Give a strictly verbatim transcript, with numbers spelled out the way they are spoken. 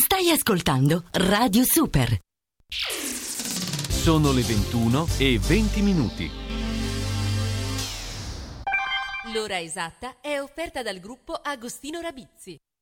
Stai ascoltando Radio Super. Sono le ventuno e venti minuti. L'ora esatta è offerta dal gruppo Agostino Rabizzi.